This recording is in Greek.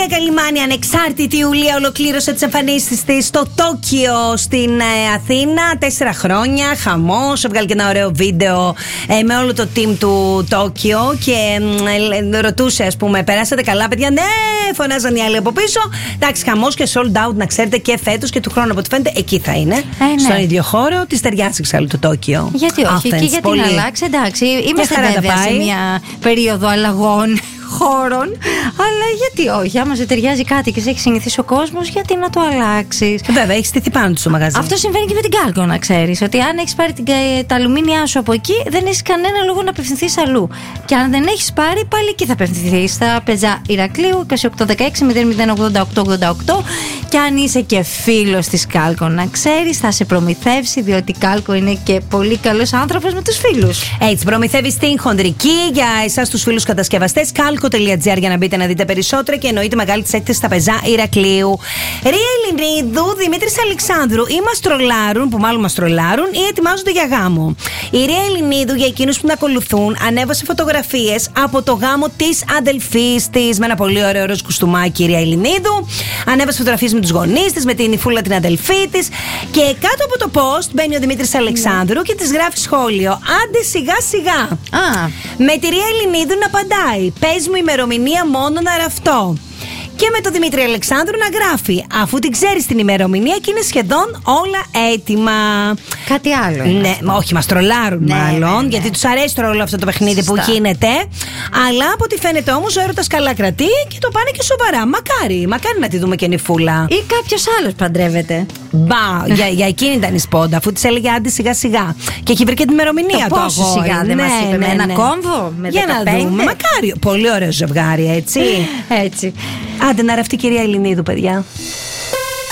Ιουλία Καλιμάνη, ανεξάρτητη Ιουλία, ολοκλήρωσε τις εμφανίσεις της στο Τόκιο στην Αθήνα. 4 χρόνια, χαμός. Έβγαλε και ένα ωραίο βίντεο με όλο το team του Τόκιο και ρωτούσε, ας πούμε, περάσατε καλά, παιδιά? Ναι, φωνάζαν οι άλλοι από πίσω. Εντάξει, χαμός και sold out, να ξέρετε, και φέτος και του χρόνου από ό,τι φαίνεται εκεί θα είναι. Ναι. Στον ίδιο χώρο, της ταιριάζει εξάλλου το Τόκιο. Γιατί όχι, Athens, και γιατί να αλλάξει, εντάξει. Είμαστε βέβαια σε μια περίοδο αλλαγών χώρων, αλλά γιατί όχι? Άμα σε ταιριάζει κάτι και σε έχει συνηθίσει ο κόσμος, γιατί να το αλλάξεις? Βέβαια, έχει στηθεί πάνω του στο μαγαζί. Αυτό συμβαίνει και με την Κάλκο, να ξέρεις. Ότι αν έχεις πάρει τα αλουμίνια σου από εκεί, δεν έχεις κανένα λόγο να απευθυνθείς αλλού. Και αν δεν έχεις πάρει, πάλι εκεί θα απευθυνθείς. Στα Πεζά Ηρακλείου, 2816-008888. Και αν είσαι και φίλος της Κάλκο, να ξέρεις, θα σε προμηθεύσει, διότι η Κάλκο είναι και πολύ καλός άνθρωπος με τους φίλους. Έτσι, προμηθεύει στην χοντρική για εσάς τους φίλους κατασκευαστές. Κάλκο.gr για να μπείτε να δείτε περισσότερα και εννοείται μεγάλη της έκθεσης στα Πεζά Ηρακλείου. Ρία Ελληνίδου, Δημήτρης Αλεξάνδρου, ή μας τρολάρουν, που μάλλον μας τρολάρουν, ή ετοιμάζονται για γάμο. Η Ρία Ελληνίδου, για εκείνους που την ακολουθούν, ανέβασε φωτογραφίες από το γάμο της αδελφής της με ένα πολύ ωραίο ροζ κουστούμάκι. Η Ρία Ελληνίδου ανέβασε φωτογραφίες με τους γονείς της, με την Ιφούλα την αδελφή της. Και κάτω από το post μπαίνει ο Δημήτρης Αλεξάνδρου και της γράφει σχόλιο: άντε σιγά σιγά. Με τη Ρία Ελληνίδου να απαντάει: πες μου ημερομηνία μόνο να ραφτώ. Και με τον Δημήτρη Αλεξάνδρου να γράφει: αφού την ξέρεις την ημερομηνία και είναι σχεδόν όλα έτοιμα. Κάτι άλλο. Ναι, όχι, μας τρολάρουν μάλλον, γιατί τους αρέσει το όλο αυτό το παιχνίδι που γίνεται. Αλλά από ό,τι φαίνεται όμως ο έρωτας καλά κρατεί και το πάνε και σοβαρά. Μακάρι να τη δούμε και νυφούλα. Ή κάποιος άλλος παντρεύεται. Μπα, για εκείνη ήταν η σπόντα, αφού της έλεγε άντε σιγά σιγά. Και έχει βρει και την ημερομηνία το πόσο σιγά δεν μας είπε, με ένα κόμβο, με 15. Για να δούμε, μακάρι. Πολύ ωραίο ζευγάρι, έτσι. Έτσι. Άντε να ραφτεί η κυρία Ελληνίδου, παιδιά.